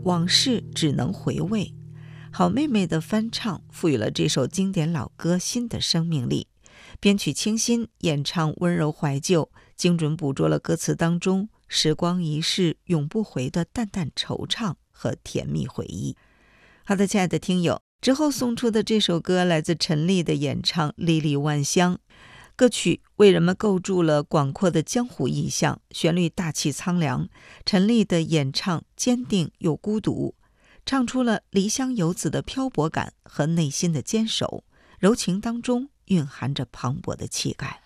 往事只能回味。好妹妹的翻唱赋予了这首经典老歌新的生命力，编曲清新，演唱温柔怀旧，精准捕捉了歌词当中时光一逝永不回的淡淡惆怅和甜蜜回忆。好的，亲爱的听友，之后送出的这首歌来自陈粒的演唱《历历万乡》，歌曲为人们构筑了广阔的江湖意象，旋律大气苍凉，陈粒的演唱坚定又孤独，唱出了离乡游子的漂泊感和内心的坚守，柔情当中蕴含着磅礴的气概。